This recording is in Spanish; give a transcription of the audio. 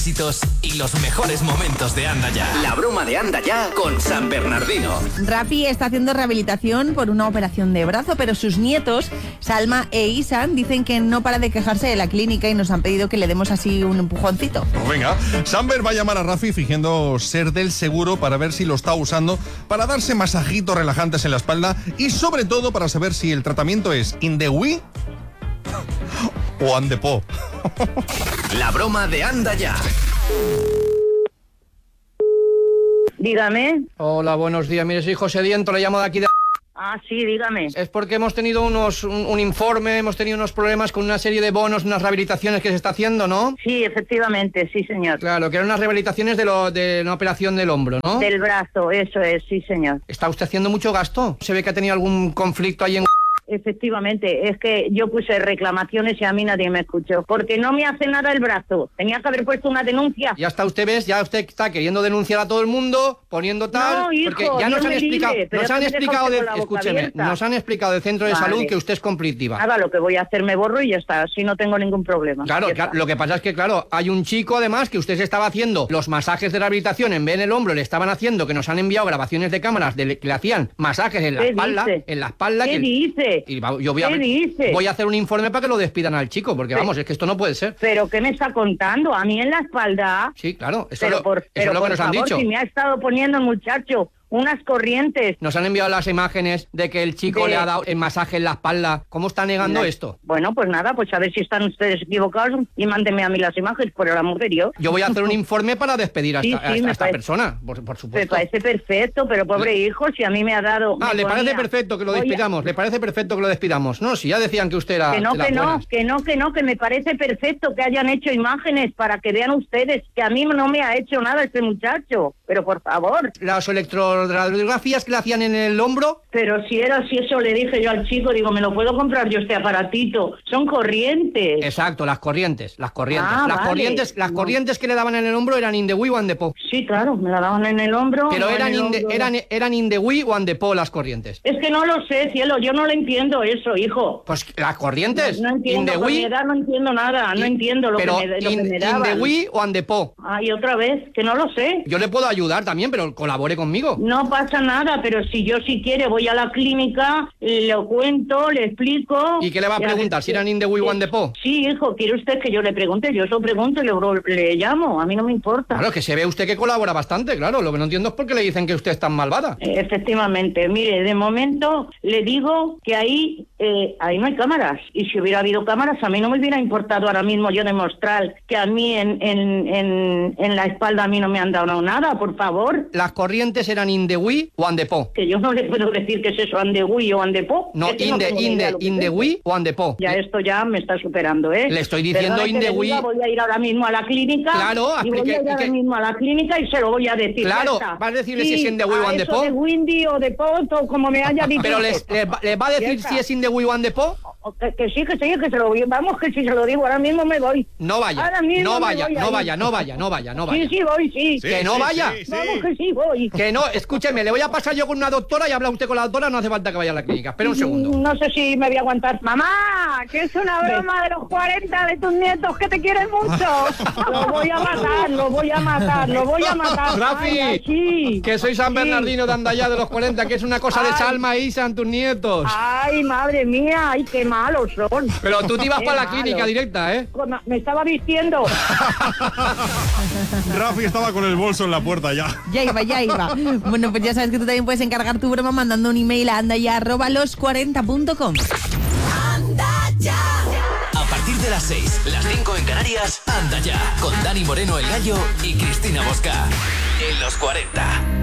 éxitos y los mejores momentos de Anda Ya. La broma de Anda Ya con San Bernardino. Rafi está haciendo rehabilitación por una operación de brazo, pero sus nietos, Salma e Isan, dicen que no para de quejarse de la clínica y nos han pedido que le demos así un empujoncito. Pues venga, Samber va a llamar a Rafi fingiendo ser del seguro para ver si lo está usando para darse masajitos relajantes en la espalda y sobre todo para saber si el tratamiento es in the we o on the po. La broma de Anda Ya. Dígame. Hola, buenos días. Mire, soy José Diento, le llamo de aquí de... Ah, sí, dígame. Es porque hemos tenido un informe, hemos tenido unos problemas con una serie de bonos, unas rehabilitaciones que se está haciendo, ¿no? Sí, efectivamente, sí, señor. Claro, que eran unas rehabilitaciones de una operación del hombro, ¿no? Del brazo, eso es, sí, señor. ¿Está usted haciendo mucho gasto? ¿Se ve que ha tenido algún conflicto ahí en... Efectivamente, es que yo puse reclamaciones y a mí nadie me escuchó, porque no me hace nada el brazo. Tenía que haber puesto una denuncia. Ya está, usted ves, ya usted está queriendo denunciar a todo el mundo, poniendo tal... No, hijo, porque ya nos han explicado, escúcheme, nos han explicado del centro de salud que usted es conflictiva. Haga lo que voy a hacer, me borro y ya está, así no tengo ningún problema. Claro, lo que pasa es que, claro, hay un chico además que usted se estaba haciendo los masajes de rehabilitación en vez del hombro, le estaban haciendo, que nos han enviado grabaciones de cámaras que le hacían masajes en la espalda. Dice? En la espalda. ¿Qué dice? Y yo voy a hacer un informe para que lo despidan al chico, porque vamos, es que esto no puede ser. ¿Pero qué me está contando? ¿A mí en la espalda? Sí, claro, eso pero es lo que nos han dicho. Si me ha estado poniendo el muchacho unas corrientes. Nos han enviado las imágenes de que el chico le ha dado el masaje en la espalda. ¿Cómo está negando esto? Bueno, pues nada, pues a ver si están ustedes equivocados y mándenme a mí las imágenes, por el amor de Dios. Yo voy a hacer un informe para despedir a esta persona, por supuesto. Me parece perfecto, pero pobre hijo, si a mí me ha dado... ¿Le parece perfecto que lo despidamos? ¿Le parece perfecto que lo despidamos? No, si ya decían que usted era... Que me parece perfecto que hayan hecho imágenes para que vean ustedes que a mí no me ha hecho nada este muchacho. Pero por favor. Las radiografías que le hacían en el hombro. Pero si era así, eso le dije yo al chico, digo, me lo puedo comprar yo este aparatito. Son corrientes. Exacto, las corrientes. Las vale. corrientes que le daban en el hombro eran in the we o on the po. Sí, claro, me la daban en el hombro. Pero eran in the we o on the po las corrientes. Es que no lo sé, cielo, yo no lo entiendo eso, hijo. Pues las corrientes. No entiendo, con mi edad no entiendo nada, no entiendo lo que me daban. In the we o on the po. Y otra vez, que no lo sé. Yo le puedo ayudar también, pero colabore conmigo. No pasa nada, pero si quiere voy a la clínica, lo cuento, le explico. ¿Y qué le va a preguntar? ¿Si eran in the we o on the po? Sí, hijo, ¿quiere usted que yo le pregunte? Yo se lo pregunto y le llamo, a mí no me importa. Claro, que se ve usted que colabora bastante, claro. Lo que no entiendo es por qué le dicen que usted es tan malvada. Efectivamente, mire, de momento le digo que ahí no hay cámaras. Y si hubiera habido cámaras, a mí no me hubiera importado ahora mismo yo demostrar que a mí en la espalda a mí no me han dado nada, por favor. Las corrientes eran in the we o on the po. Que yo no le puedo decir que es eso, on the we o on the po. No, in the we o on the po. Ya esto ya me está superando, ¿eh? Le estoy diciendo in the we. Voy a ir ahora mismo a la clínica. Claro, voy a ir ahora mismo a la clínica y se lo voy a decir. Claro, va a decirle si es in the we o on the po. De windy o de pot o como me haya dicho. Pero le va a decir si es in the we o on the po. Que sí, que se lo voy. Vamos, que si se lo digo, ahora mismo me voy. No vaya, no vaya. Sí, voy, sí. Que no vaya. Vamos, que sí, voy. Que no, escúcheme, le voy a pasar yo con una doctora y habla usted con la doctora, no hace falta que vaya a la clínica. Espera un segundo. No sé si me voy a aguantar. Mamá, que es una broma de los 40 de tus nietos que te quieren mucho. Lo voy a matar. Rafi, ay, sí, que soy San Bernardino de Anda Ya de los 40, que es una cosa de Salma e Isan, tus nietos. Ay, madre mía, ay, qué malos son. Pero tú te ibas para la clínica directa, ¿eh? Me estaba vistiendo. Rafi estaba con el bolso en la puerta ya. Ya iba. Bueno, pues ya sabes que tú también puedes encargar tu broma mandando un email a andaya@los40.com. Anda Ya. A partir de las 6, las 5 en Canarias, Anda Ya. Con Dani Moreno, el Gallo y Cristina Bosca. En los 40.